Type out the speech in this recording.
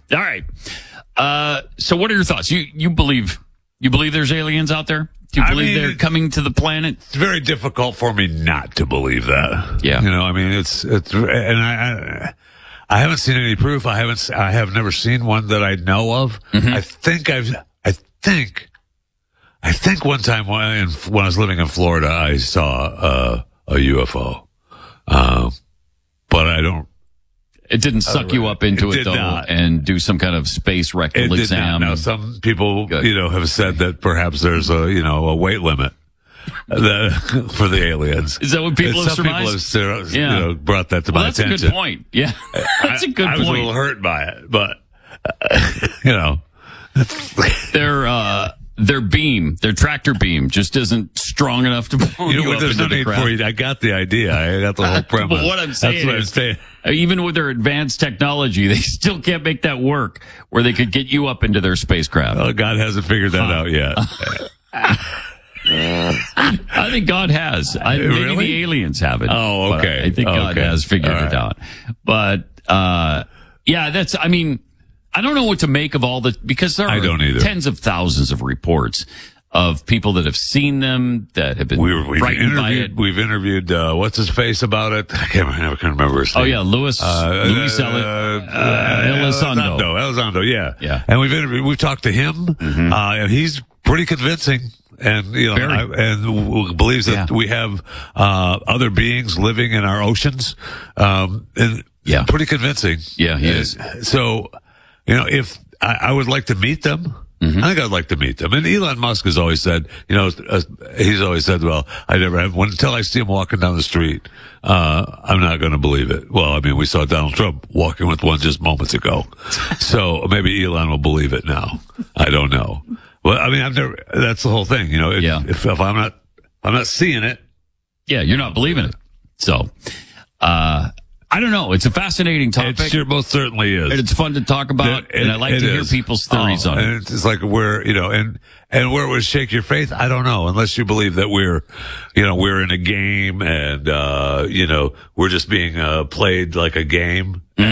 All right. So what are your thoughts? You believe there's aliens out there? Do you believe they're coming to the planet? It's very difficult for me not to believe that. Yeah. And I haven't seen any proof. I have never seen one that I know of. Mm-hmm. I think one time when I was living in Florida, I saw a UFO. But I don't. It didn't suck you up into it though, not. and do some kind of space rectal It exam. did not. Now, some people, have said that perhaps there's a weight limit for the aliens. Is that what people have Some surmised? people have, brought that to my attention. That's a good point. Yeah, that's a good point. I was a little hurt by it, but their tractor beam just isn't strong enough to pull you up into the crowd. I got the idea. I got the whole premise. But what I'm saying is, even with their advanced technology, they still can't make that work where they could get you up into their spacecraft. Well, God hasn't figured that out yet. I think God has. Maybe the aliens have it. Oh, okay. I think God has figured it out. But, I don't know what to make of all the, because there are tens of thousands of reports of people that have seen them, that have been frightened by it. We've interviewed, what's his face about it? I can't remember his name. Oh, yeah, Luis Elizondo. Elizondo, yeah. Yeah. And we've talked to him. Mm-hmm. And he's pretty convincing. And, and believes that we have, other beings living in our oceans. Pretty convincing. Yeah, he is. So, if I would like to meet them, mm-hmm. I think I'd like to meet them. And Elon Musk has always said, he's always said, well, I never have one until I see him walking down the street. I'm not going to believe it. Well, we saw Donald Trump walking with one just moments ago. So maybe Elon will believe it now. I don't know. Well, that's the whole thing, if I'm not seeing it. Yeah, you're not believing it. So, I don't know. It's a fascinating topic. It sure most certainly is. And it's fun to talk about, and I like to hear people's theories on it. And it's like where it would shake your faith, I don't know, unless you believe that we're in a game and, we're just being played like a game.